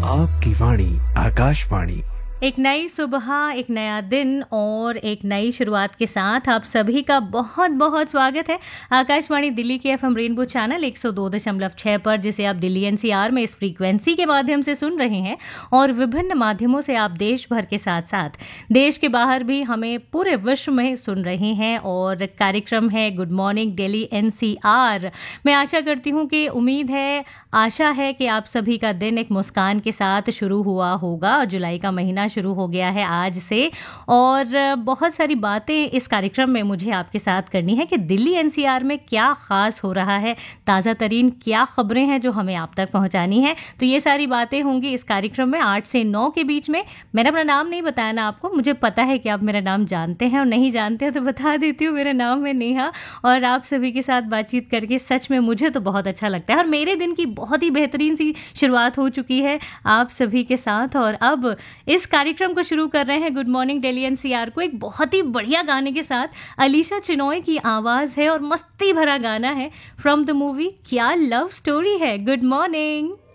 आपकी वाणी आकाशवाणी। एक नई सुबह, एक नया दिन और एक नई शुरुआत के साथ आप सभी का बहुत बहुत स्वागत है आकाशवाणी दिल्ली के एफएम रेनबो चैनल 102.6 पर, जिसे आप दिल्ली एनसीआर में इस फ्रीक्वेंसी के माध्यम से सुन रहे हैं और विभिन्न माध्यमों से आप देश भर के साथ साथ देश के बाहर भी हमें पूरे विश्व में सुन रहे हैं। और कार्यक्रम है गुड मॉर्निंग दिल्ली एनसीआर। मैं आशा करती हूँ कि आशा है कि आप सभी का दिन एक मुस्कान के साथ शुरू हुआ होगा और जुलाई का महीना शुरू हो गया है आज से। और बहुत सारी बातें इस कार्यक्रम में मुझे आपके साथ करनी है कि दिल्ली एनसीआर में क्या खास हो रहा है, ताज़ा तरीन क्या खबरें हैं जो हमें आप तक पहुंचानी है। तो ये सारी बातें होंगी इस कार्यक्रम में 8 से 9 के बीच में। मैंने अपना नाम नहीं बताया ना आपको, मुझे पता है कि आप मेरा नाम जानते हैं और नहीं जानते हैं तो बता देती हूँ। मेरा नाम है नेहा और आप सभी के साथ बातचीत करके सच में मुझे तो बहुत अच्छा लगता है और मेरे दिन की बहुत ही बेहतरीन सी शुरुआत हो चुकी है आप सभी के साथ। और अब इस कार्यक्रम को शुरू कर रहे हैं गुड मॉर्निंग दिल्ली एनसीआर को एक बहुत ही बढ़िया गाने के साथ। अलीशा चिनॉय की आवाज़ है और मस्ती भरा गाना है फ्रॉम द मूवी क्या लव स्टोरी है। Good morning.